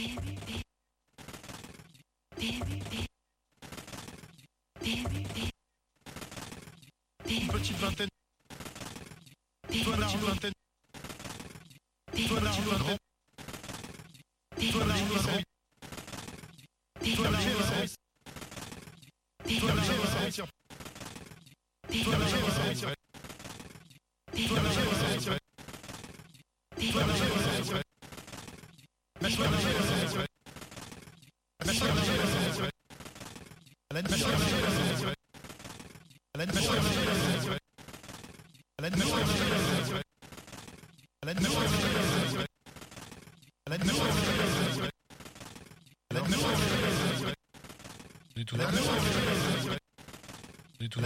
Une petite vingtaine. Toi la vingtaine. Toi la vingtaine. Toi la vingtaine. Toi la vingtaine. Toi la vingtaine. Toi la vingtaine. Toi la vingtaine. Toi la vingtaine. Du tout. Du tout.